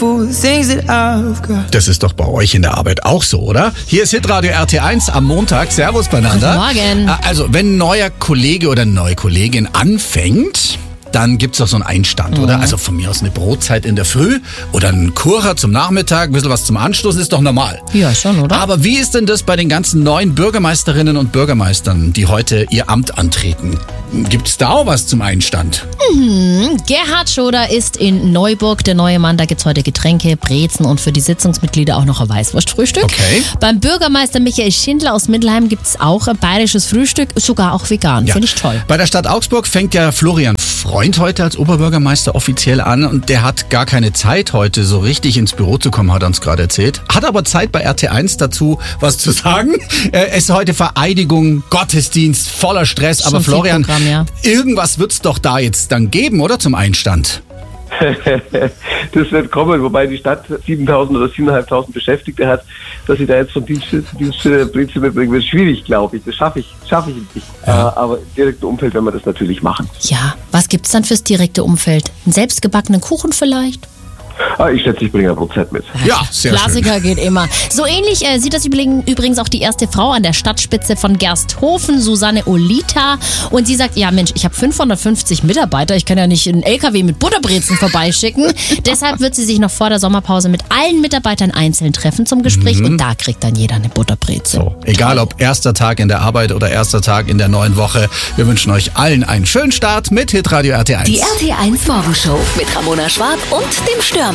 beautiful things that I've got. Das ist doch bei euch in der Arbeit auch so, oder? Hier ist Hitradio RT1 am Montag. Servus beieinander. Guten Morgen. Also, wenn ein neuer Kollege oder eine neue Kollegin anfängt, dann gibt's doch so einen Einstand, oder? Also von mir aus eine Brotzeit in der Früh oder ein Kurcher zum Nachmittag, ein bisschen was zum Anstoßen, ist doch normal. Ja, schon, oder? Aber wie ist denn das bei den ganzen neuen Bürgermeisterinnen und Bürgermeistern, die heute ihr Amt antreten? Gibt's da auch was zum Einstand? Gerhard Schoder ist in Neuburg der neue Mann. Da gibt's heute Getränke, Brezen und für die Sitzungsmitglieder auch noch ein Weißwurstfrühstück. Okay. Beim Bürgermeister Michael Schindler aus Mindelheim gibt's auch ein bayerisches Frühstück, sogar auch vegan. Ja. Finde ich toll. Bei der Stadt Augsburg fängt ja Florian Freund heute als Oberbürgermeister offiziell an und der hat gar keine Zeit heute so richtig ins Büro zu kommen, hat er uns gerade erzählt. Hat aber Zeit bei RT1 dazu was zu sagen. Es ist heute Vereidigung, Gottesdienst, voller Stress. Aber Schon viel Florian, Programm, ja. irgendwas wird's doch da jetzt dann geben, oder, zum Einstand? Das wird kommen, wobei die Stadt 7.000 oder 7.500 Beschäftigte hat, dass sie da jetzt von Dienststelle zu Dienststelle Brezel mitbringen, wird schwierig, glaube ich. Das schaffe ich nicht. Ja. Aber im direkten Umfeld werden wir das natürlich machen. Ja, was gibt's dann fürs direkte Umfeld? Einen selbstgebackenen Kuchen vielleicht? Ich schätze, ich bringe ein Brotzeit mit. Ja, sehr Klassiker schön. geht immer. So ähnlich sieht das übrigens auch die erste Frau an der Stadtspitze von Gersthofen, Susanne Olita. Und sie sagt, ja Mensch, ich habe 550 Mitarbeiter, ich kann ja nicht einen LKW mit Butterbrezen vorbeischicken. Deshalb wird sie sich noch vor der Sommerpause mit allen Mitarbeitern einzeln treffen zum Gespräch und da kriegt dann jeder eine Butterbreze. So, egal ob erster Tag in der Arbeit oder erster Tag in der neuen Woche, wir wünschen euch allen einen schönen Start mit Hitradio RT1. Die RT1 Morgenshow mit Ramona Schwarb und dem Störmer.